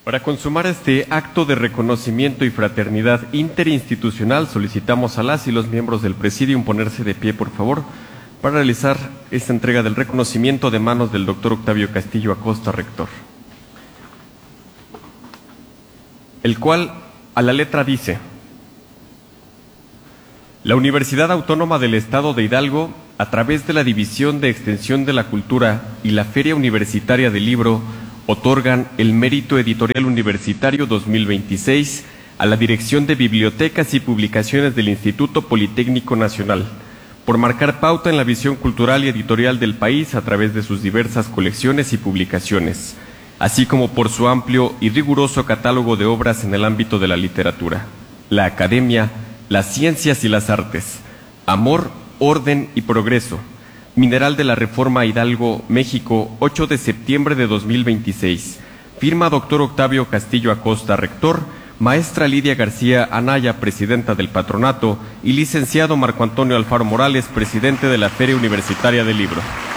Para consumar este acto de reconocimiento y fraternidad interinstitucional, solicitamos a las y los miembros del Presidium ponerse de pie, por favor, para realizar esta entrega del reconocimiento de manos del doctor Octavio Castillo Acosta, rector. El cual, a la letra, dice: la Universidad Autónoma del Estado de Hidalgo, a través de la División de Extensión de la Cultura y la Feria Universitaria del Libro, otorgan el Mérito Editorial Universitario 2026 a la Dirección de Bibliotecas y Publicaciones del Instituto Politécnico Nacional, por marcar pauta en la visión cultural y editorial del país a través de sus diversas colecciones y publicaciones, así como por su amplio y riguroso catálogo de obras en el ámbito de la literatura, la academia, las ciencias y las artes, amor, orden y progreso. Mineral de la Reforma, Hidalgo, México, 8 de septiembre de 2026. Firma doctor Octavio Castillo Acosta, rector, maestra Lidia García Anaya, presidenta del patronato, y licenciado Marco Antonio Alfaro Morales, presidente de la Feria Universitaria del Libro.